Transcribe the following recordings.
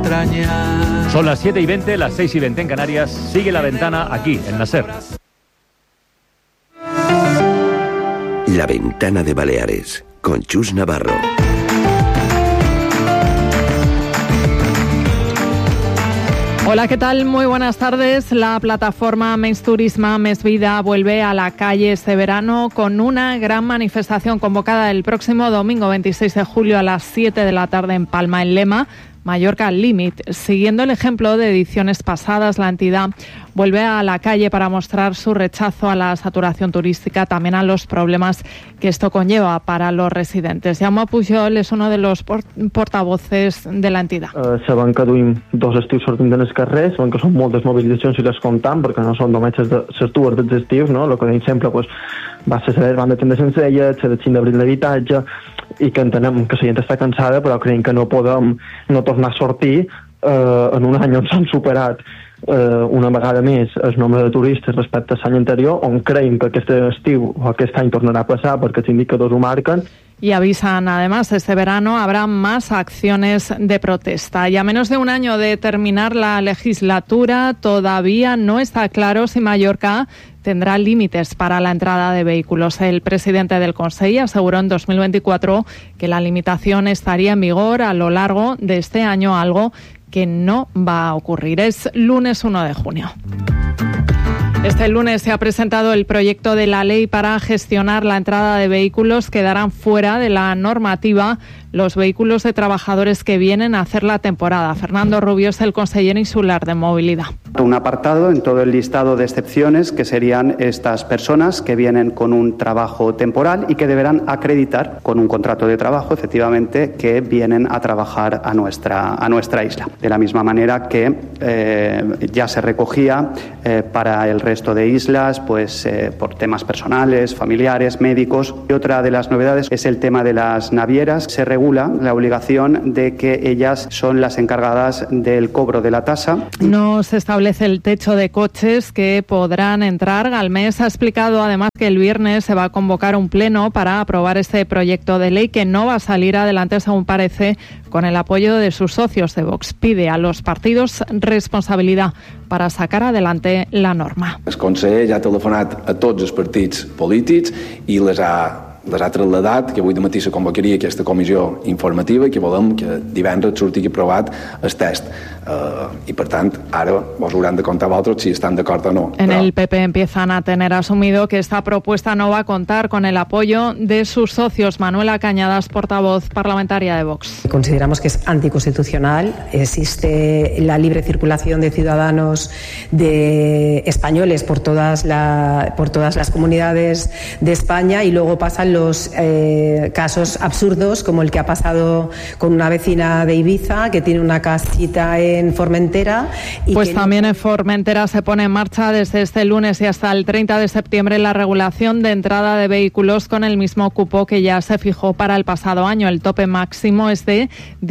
extrañar. Son las 7:20, las 6:20 en Canarias. Sigue La Ventana aquí, en la SER. La Ventana de Baleares, con Chus Navarro. Hola, ¿qué tal? Muy buenas tardes. La plataforma Més Turisme, Més Vida vuelve a la calle este verano con una gran manifestación convocada el próximo domingo 26 de julio a las 7 de la tarde en Palma, en Lema, Mallorca Límit. Siguiendo el ejemplo de ediciones pasadas, la entidad vuelve a la calle para mostrar su rechazo a la saturación turística, también a los problemas que esto conlleva para los residentes. Jaume Pujol és uno de los portavoces de la entidad. Sabem que duim 2 estius sortint en els carrers, sabem que són moltes mobilitzacions si les comptam, perquè no són només les dues dels estius, no? El que deim sempre va ser la banda tenda sencella, la del 5 d'abril d'habitatge, i que entenem que la gent està cansada, però creiem que no podem no tornar a sortir en un any on s'han superat una vegada més el nombre de turistes respecte a l'any anterior, on creiem que aquest estiu o aquest any tornarà a passar perquè els indicadors ho marquen. Y avisan, además, este verano habrá más acciones de protesta. Y a menos de un año de terminar la legislatura, todavía no está claro si Mallorca tendrá límites para la entrada de vehículos. El presidente del Consell aseguró en 2024 que la limitación estaría en vigor a lo largo de este año, algo que no va a ocurrir. Es lunes 1 de junio. Este lunes se ha presentado el proyecto de la ley para gestionar la entrada de vehículos que darán fuera de la normativa los vehículos de trabajadores que vienen a hacer la temporada. Fernando Rubio es el consejero insular de Movilidad. Un apartado en todo el listado de excepciones que serían estas personas que vienen con un trabajo temporal y que deberán acreditar con un contrato de trabajo, efectivamente, que vienen a trabajar a nuestra isla. De la misma manera que ya se recogía para el resto de islas, pues por temas personales, familiares, médicos. Y otra de las novedades es el tema de las navieras. Se regula la obligación de que ellas son las encargadas del cobro de la tasa. No se establece el techo de coches que podrán entrar. Galmés ha explicado además que el viernes se va a convocar un pleno para aprobar este proyecto de ley que no va a salir adelante, según parece, con el apoyo de sus socios de Vox. Pide a los partidos responsabilidad para sacar adelante la norma. El Consell ja ha telefonat a tots els partits polítics i les ha trasladat que avui de matí se convocaria aquesta comissió informativa i que volem que divendres surti aprovat el text. Y por tanto, ahora vos hauran de contar vosotros si están de acuerdo o no. En el PP empiezan a tener asumido que esta propuesta no va a contar con el apoyo de sus socios. Manuela Cañadas, portavoz parlamentaria de Vox. Consideramos que es anticonstitucional. Existe la libre circulación de ciudadanos españoles por todas las comunidades de España, y luego pasan los casos absurdos como el que ha pasado con una vecina de Ibiza que tiene una casita en Formentera. Pues también en Formentera se pone en marcha desde este lunes y hasta el 30 de septiembre la regulación de entrada de vehículos con el mismo cupo que ya se fijó para el pasado año. El tope máximo es de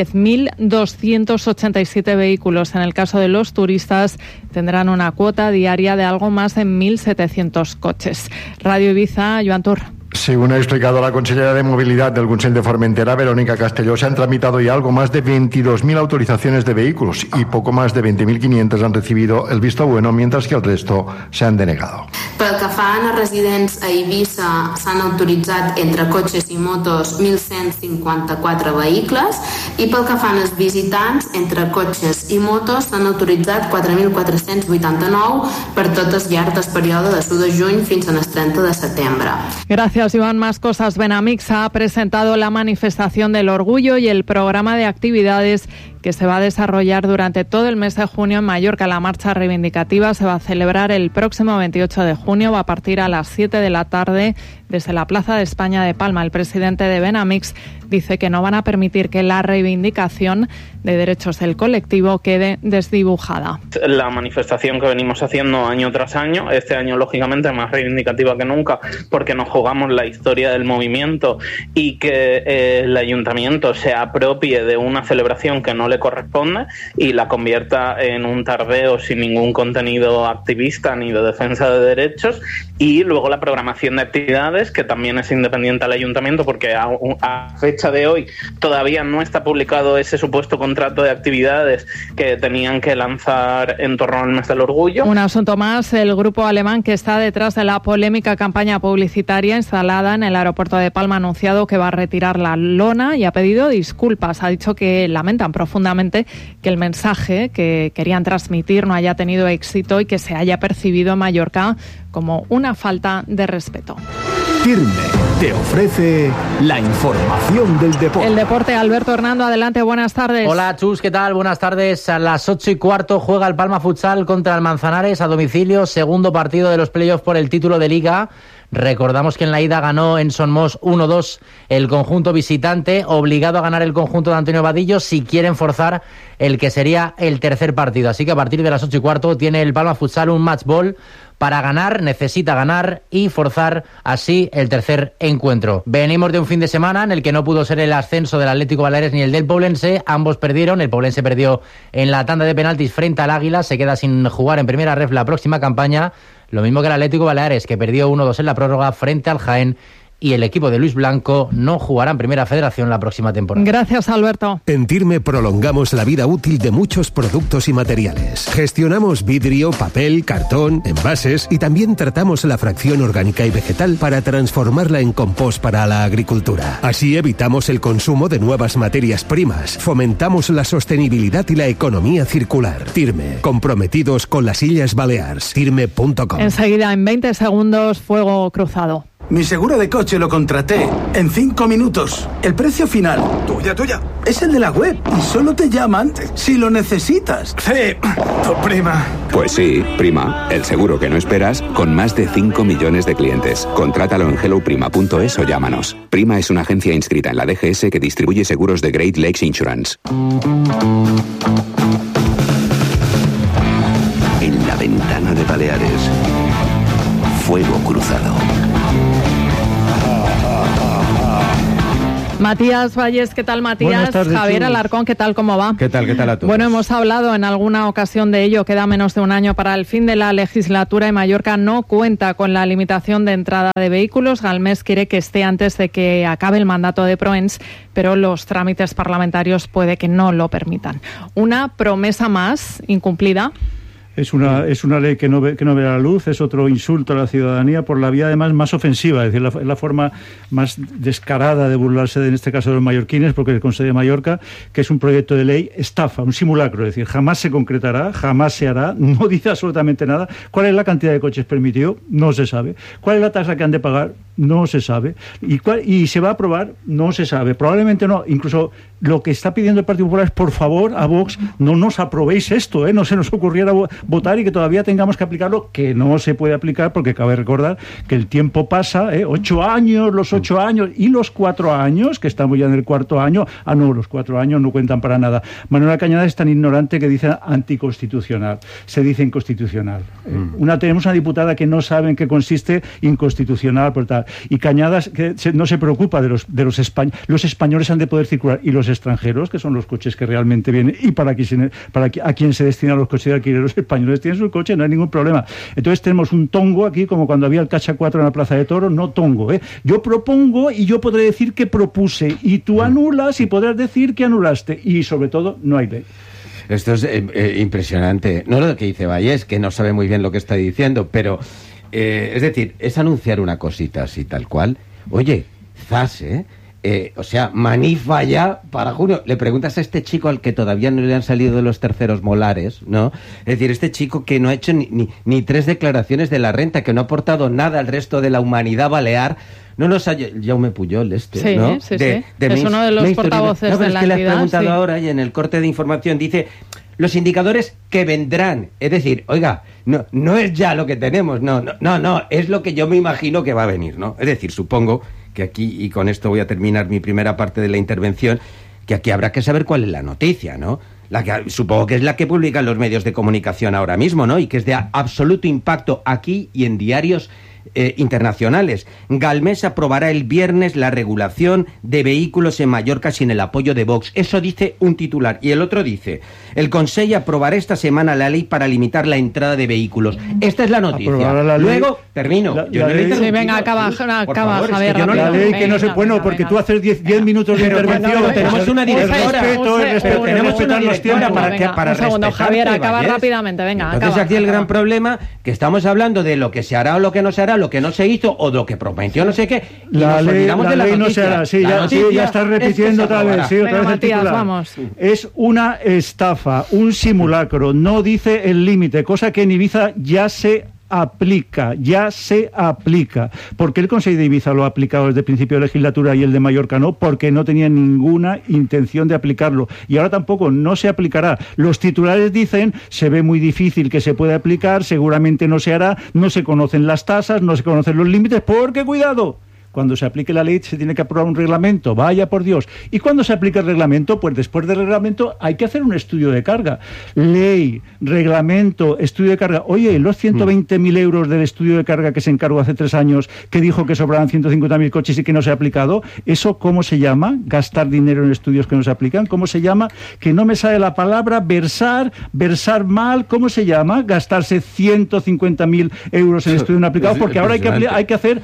10.287 vehículos. En el caso de los turistas tendrán una cuota diaria de algo más de 1.700 coches. Radio Ibiza, Joan Tur. Según ha explicado la consellera de Movilidad del Consell de Formentera, Verónica Castelló, se han tramitado ya algo más de 22.000 autorizaciones de vehículos y poco más de 20.500 han recibido el visto bueno, mientras que el resto se han denegado. Pel que fa a residents a Eivissa, s'han autoritzat entre cotxes i motos 1.154 vehicles, i pel que fa als visitants, entre cotxes i motos s'han autoritzat 4.489 per tot el llarg del període de 1 de juny fins al 30 de setembre. Gracias, Iván. Más cosas. Benamix ha presentado la manifestación del orgullo y el programa de actividades que se va a desarrollar durante todo el mes de junio en Mallorca. La marcha reivindicativa se va a celebrar el próximo 28 de junio. Va a partir a las 7 de la tarde desde la Plaza de España de Palma. El presidente de Benamix dice que no van a permitir que la reivindicación de derechos del colectivo quede desdibujada. La manifestación que venimos haciendo año tras año, este año lógicamente más reivindicativa que nunca, porque nos jugamos la historia del movimiento y que el ayuntamiento se apropie de una celebración que no le corresponde y la convierta en un tardeo sin ningún contenido activista ni de defensa de derechos. Y luego la programación de actividades actividades, que también es independiente al ayuntamiento, porque a fecha de hoy todavía no está publicado ese supuesto contrato de actividades que tenían que lanzar en torno al mes del orgullo. Un asunto más, el grupo alemán que está detrás de la polémica campaña publicitaria instalada en el aeropuerto de Palma ha anunciado que va a retirar la lona y ha pedido disculpas. Ha dicho que lamentan profundamente que el mensaje que querían transmitir no haya tenido éxito y que se haya percibido en Mallorca como una falta de respeto. Firme te ofrece la información del deporte. El deporte, Alberto Hernando, adelante, buenas tardes. Hola Chus, ¿qué tal? Buenas tardes. A las 8:15 juega el Palma Futsal contra el Manzanares a domicilio, segundo partido de los playoffs por el título de Liga. Recordamos que en la ida ganó en Son Mos 1-2 el conjunto visitante, obligado a ganar el conjunto de Antonio Vadillo si quieren forzar el que sería el tercer partido. Así que a partir de las 8:15 tiene el Palma Futsal un match ball para ganar, necesita ganar y forzar así el tercer encuentro. Venimos de un fin de semana en el que no pudo ser el ascenso del Atlético Baleares ni el del Poblense, ambos perdieron, el Poblense perdió en la tanda de penaltis frente al Águila, se queda sin jugar en primera ref la próxima campaña, lo mismo que el Atlético Baleares, que perdió 1-2 en la prórroga frente al Jaén, y el equipo de Luis Blanco no jugará en Primera Federación la próxima temporada. Gracias, Alberto. En Tirme prolongamos la vida útil de muchos productos y materiales. Gestionamos vidrio, papel, cartón, envases y también tratamos la fracción orgánica y vegetal para transformarla en compost para la agricultura. Así evitamos el consumo de nuevas materias primas, fomentamos la sostenibilidad y la economía circular. Tirme, comprometidos con las Illes Balears. Tirme.com. Enseguida, en 20 segundos, fuego cruzado. Mi seguro de coche lo contraté en 5 minutos. El precio final, tuya, es el de la web y solo te llaman si lo necesitas. Sí, tu prima. Pues sí, prima, el seguro que no esperas con más de 5 millones de clientes. Contrátalo en helloprima.es o llámanos. Prima es una agencia inscrita en la DGS que distribuye seguros de Great Lakes Insurance. En la ventana de Baleares, fuego cruzado. Matías Valles, ¿qué tal, Matías? Buenas tardes, Javier Chus. Alarcón, ¿qué tal, cómo va? ¿Qué tal a todos? Bueno, hemos hablado en alguna ocasión de ello, queda menos de un año para el fin de la legislatura y Mallorca no cuenta con la limitación de entrada de vehículos. Galmés quiere que esté antes de que acabe el mandato de Proens, pero los trámites parlamentarios puede que no lo permitan. Una promesa más incumplida. Es una ley que no ve la luz, es otro insulto a la ciudadanía por la vía además más ofensiva, es decir, la forma más descarada de burlarse en este caso de los mallorquines, porque el Consejo de Mallorca, que es un proyecto de ley estafa, un simulacro, es decir, jamás se concretará, jamás se hará, no dice absolutamente nada. ¿Cuál es la cantidad de coches permitido? No se sabe. ¿Cuál es la tasa que han de pagar? No se sabe. ¿Y se va a aprobar? No se sabe. Probablemente no. Incluso lo que está pidiendo el Partido Popular es, por favor, a Vox, no nos aprobéis esto, no se nos ocurriera votar y que todavía tengamos que aplicarlo, que no se puede aplicar porque cabe recordar que el tiempo pasa, 8 años, los 8 años y los 4 años, que estamos ya en el cuarto año, no, los 4 años no cuentan para nada. Manuela Cañadas es tan ignorante que dice anticonstitucional, se dice inconstitucional. Tenemos una diputada que no sabe en qué consiste inconstitucional, por tal, y Cañadas que no se preocupa de los españoles. Los españoles han de poder circular, y los extranjeros, que son los coches que realmente vienen, y a quien se destinan los coches de alquiler, los españoles tienen su coche, no hay ningún problema. Entonces tenemos un tongo aquí, como cuando había el Cacha 4 en la Plaza de Toros, no tongo. Yo propongo y yo podré decir que propuse, y tú anulas y podrás decir que anulaste, y sobre todo no hay ley. Esto es impresionante. No lo que dice Valles, que no sabe muy bien lo que está diciendo, pero es decir, es anunciar una cosita así tal cual. Oye, zas, o sea, manifa ya para junio. Le preguntas a este chico al que todavía no le han salido de los terceros molares, ¿no? Es decir, este chico que no ha hecho ni 3 declaraciones de la renta, que no ha aportado nada al resto de la humanidad balear. No nos ha... Jaume Pujol, sí, ¿no? Sí, sí. Es uno de los portavoces de la entidad. Le has preguntado ahora, y en el corte de información dice... Los indicadores que vendrán. Es decir, oiga, no es ya lo que tenemos, no, es lo que yo me imagino que va a venir, ¿no? Es decir, supongo que aquí, y con esto voy a terminar mi primera parte de la intervención, que aquí habrá que saber cuál es la noticia, ¿no? Supongo que es la que publican los medios de comunicación ahora mismo, ¿no? Y que es de absoluto impacto aquí y en diarios internacionales. Galmés aprobará el viernes la regulación de vehículos en Mallorca sin el apoyo de Vox. Eso dice un titular. Y el otro dice, el Consejo aprobará esta semana la ley para limitar la entrada de vehículos. Esta es la noticia. Luego, termino. Sí, venga, acaba, Javier. La ley que no se puede, porque tú haces 10 minutos de intervención. Tenemos una directora. Tenemos una directora para un segundo, Javier, acaba rápidamente, venga. Entonces aquí el gran problema, que estamos hablando de lo que se hará o lo que no se hará, lo que no se hizo o lo que prometió no sé qué, y la nos olvidamos de la ley noticia. No se hará, ya estás repitiendo otra vez. Sí, otra vez Matías, vamos. Es una estafa, un simulacro, no dice el límite, cosa que en Ibiza ya se aplica, porque el Consejo de Ibiza lo ha aplicado desde el principio de legislatura y el de Mallorca no, porque no tenía ninguna intención de aplicarlo, y ahora tampoco no se aplicará. Los titulares dicen, se ve muy difícil que se pueda aplicar, seguramente no se hará, no se conocen las tasas, no se conocen los límites, porque cuidado, cuando se aplique la ley se tiene que aprobar un reglamento, vaya por Dios. ¿Y cuando se aplica el reglamento? Pues después del reglamento hay que hacer un estudio de carga. Ley, reglamento, estudio de carga. Oye, los 120.000 euros del estudio de carga que se encargó hace 3 años, que dijo que sobraban 150.000 coches y que no se ha aplicado, ¿eso cómo se llama? Gastar dinero en estudios que no se aplican. ¿Cómo se llama? Que no me sale la palabra, versar mal. ¿Cómo se llama? Gastarse 150.000 euros en estudios no aplicados, porque ahora hay que hacer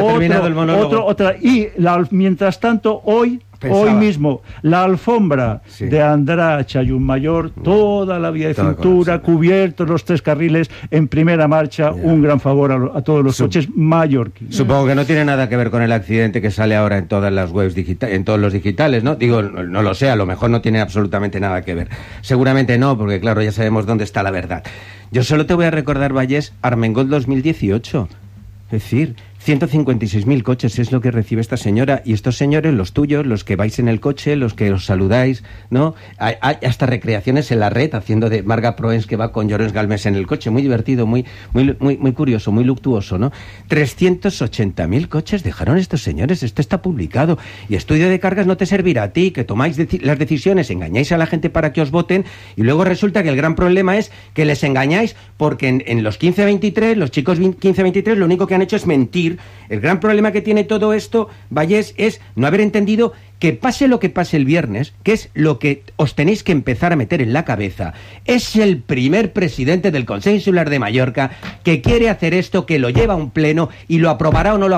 otra. Y mientras tanto, hoy mismo, la alfombra de Andratx y un mayor, toda la vía de cintura, cubiertos los 3 carriles, en primera marcha, un gran favor a todos los coches mallorquines. Supongo que no tiene nada que ver con el accidente que sale ahora en todas las webs digitales, en todos los digitales, ¿no? Digo, no lo sé, a lo mejor no tiene absolutamente nada que ver. Seguramente no, porque claro, ya sabemos dónde está la verdad. Yo solo te voy a recordar, Vallés, Armengol 2018. Es decir, 156.000 coches es lo que recibe esta señora, y estos señores, los tuyos, los que vais en el coche, los que os saludáis, ¿no? Hay hasta recreaciones en la red haciendo de Marga Proens, que va con Llorens Galmés en el coche, muy divertido, muy curioso, muy luctuoso, ¿no? 380.000 coches dejaron estos señores, esto está publicado, y estudio de cargas no te servirá a ti, que tomáis las decisiones, engañáis a la gente para que os voten, y luego resulta que el gran problema es que les engañáis porque en los 15-23, los chicos 15-23, lo único que han hecho es mentir. El gran problema que tiene todo esto, Vallés, es no haber entendido que pase lo que pase el viernes, que es lo que os tenéis que empezar a meter en la cabeza, es el primer presidente del Consejo Insular de Mallorca que quiere hacer esto, que lo lleva a un pleno y lo aprobará o no lo